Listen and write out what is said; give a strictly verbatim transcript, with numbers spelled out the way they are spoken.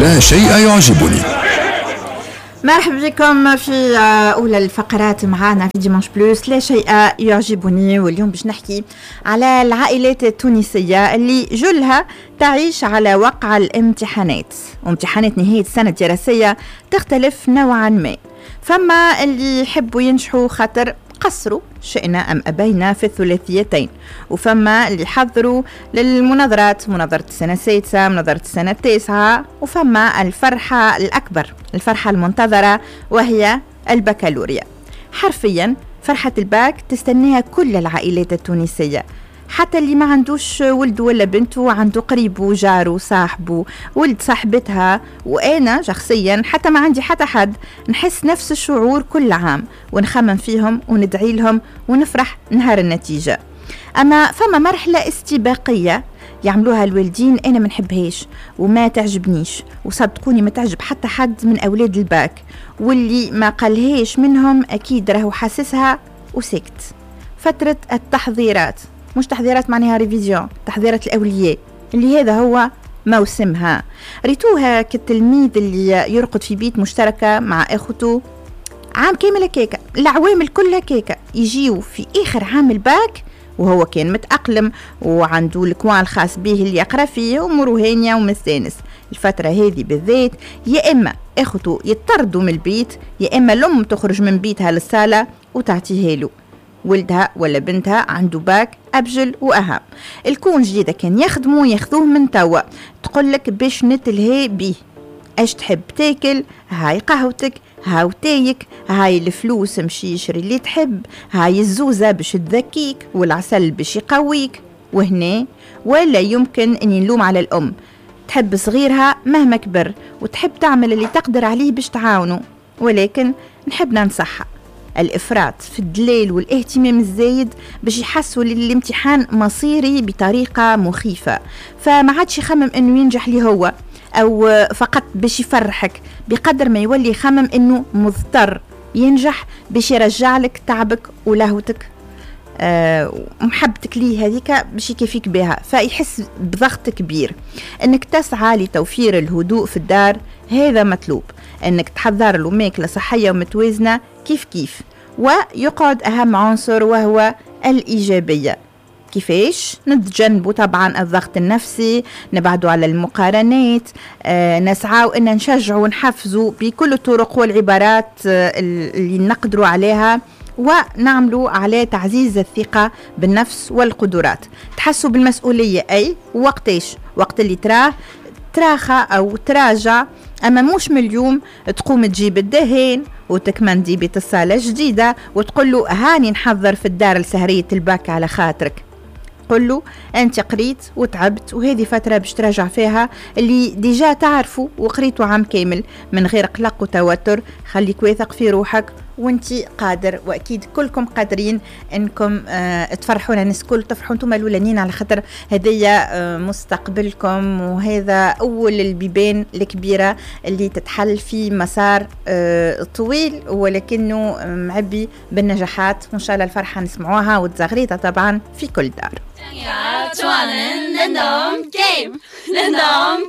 لا شيء يعجبني. مرحبا بكم في أولى الفقرات معنا في ديمانش بلوس لا شيء يعجبني. واليوم باش نحكي على العائلات التونسية اللي جلها تعيش على وقع الامتحانات، وامتحانات نهاية السنة الدراسية تختلف نوعا ما. فما اللي يحبوا ينجحوا خاطر قصروا شئنا أم أبينا في الثلاثيتين، وفما اللي حضروا للمناظرات، مناظرة السنة السادسة، مناظرة السنة التاسعة، وفما الفرحة الأكبر، الفرحة المنتظرة وهي البكالوريا. حرفيا فرحة الباك تستناها كل العائلات التونسية، حتى اللي ما عندوش ولد ولا بنت وعنده قريبه جاره صاحبه ولد صاحبتها. وأنا شخصيا حتى ما عندي حتى حد نحس نفس الشعور كل عام، ونخمم فيهم وندعي لهم ونفرح نهار النتيجة. أما فما مرحلة استباقية يعملوها الوالدين أنا ما نحبهاش وما تعجبنيش، وصدقوني ما تعجب حتى حد من أولاد الباك، واللي ما قالهاش منهم أكيد راهو حاسسها وسكت. فترة التحضيرات، مش تحضيرات معناها ريفيزيون، تحضيرات الأولياء اللي هذا هو موسمها. ريتوها كالتلميذ اللي يرقد في بيت مشتركة مع أخته عام كامل كيكة، العوامل كلها كيكة، يجيو في آخر عام الباك وهو كان متأقلم وعنده الكوان الخاص به اللي يقرأ فيه ومروه هانية ومستانس. الفترة هذه بالذات يا إما أخته يطردوا من البيت، يا إما الأم تخرج من بيتها للصالة وتعطيها له. ولدها ولا بنتها عنده باك أبجل وأهم، الكون جديدة كان يخدموا ياخذوه من توا، تقولك باش نتلهي بيه. اش تحب تاكل؟ هاي قهوتك، هاو تايك، هاي الفلوس مشي شري اللي تحب، هاي الزوزة باش تذكيك والعسل باش يقويك. وهنا ولا يمكن أن نلوم على الأم، تحب صغيرها مهما كبر وتحب تعمل اللي تقدر عليه باش تعاونه، ولكن نحب ننصحها الإفراط في الدلال والاهتمام الزايد باش يحسوا للامتحان مصيري بطريقة مخيفة. فما عادش يخمم انه ينجح لي هو او فقط باش يفرحك، بقدر ما يولي يخمم انه مضطر ينجح باش يرجع لك تعبك ولهوتك أه ومحبتك ليه هذيك باش يكفيك بها. فيحس بضغط كبير. انك تسعى لتوفير الهدوء في الدار هذا مطلوب، انك تحضر له ماكله صحيه ومتوازنه كيف كيف. ويقعد اهم عنصر وهو الايجابيه. كيفاش نتجنبوا طبعا الضغط النفسي، نبعدوا على المقارنات، آه نسعوا ان نشجعوا ونحفزوا بكل الطرق والعبارات آه اللي نقدروا عليها، ونعملوا على تعزيز الثقة بالنفس والقدرات. تحسوا بالمسؤولية أي وقتاش؟ وقت اللي تراه تراخى أو تراجع، أما مش من اليوم تقوم تجيب الدهين وتكمندي بيت الصالة جديدة وتقول له هاني نحضر في الدار لسهرية الباك على خاطرك. قل له أنت قريت وتعبت وهذه فترة باش تراجع فيها اللي ديجا تعرفوا وقريتوا عام كامل من غير قلق وتوتر. خليك واثق في روحك وانت قادر، واكيد كلكم قادرين انكم اه تفرحونا الناس الكل، تفرحوا انتم الاولانيين على خاطر هذيا اه مستقبلكم، وهذا اول البيبان الكبيره اللي تتحل في مسار اه طويل ولكنه معبي بالنجاحات. وان شاء الله الفرحه نسمعوها وتزغريطه طبعا في كل دار.